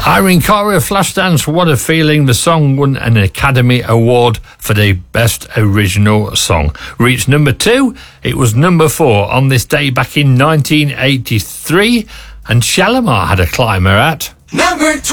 Irene Cara, Flashdance, What a Feeling. The song won an Academy Award for the Best Original Song. Reached number 2. It was number 4 on this day back in 1983. And Shalimar had a climber at... number 12.